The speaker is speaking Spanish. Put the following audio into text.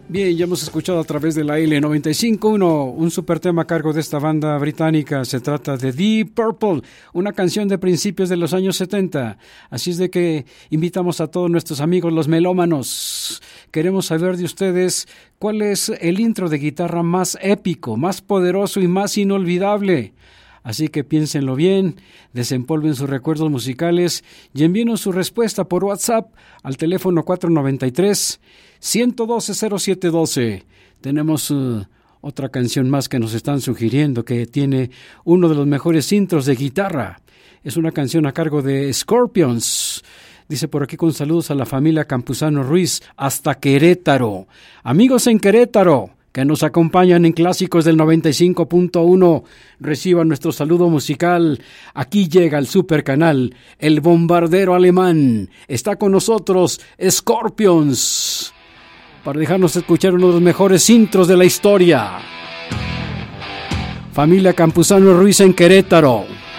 Bien, ya hemos escuchado a través de la L95.1 un super tema a cargo de esta banda británica. Se trata de Deep Purple, una canción de principios de los años 70. Así es de que invitamos a todos nuestros amigos los melómanos. Queremos saber de ustedes cuál es el intro de guitarra más épico, más poderoso y más inolvidable. Así que piénsenlo bien, desempolven sus recuerdos musicales y envíenos su respuesta por WhatsApp al teléfono 493-112-0712. Tenemos otra canción más que nos están sugiriendo que tiene uno de los mejores intros de guitarra. Es una canción a cargo de Scorpions. Dice por aquí con saludos a la familia Campuzano Ruiz hasta Querétaro. Amigos en Querétaro que nos acompañan en Clásicos del 95.1, reciban nuestro saludo musical. Aquí llega el super canal, el bombardero alemán. Está con nosotros Scorpions, para dejarnos escuchar uno de los mejores intros de la historia. Familia Campuzano Ruiz en Querétaro.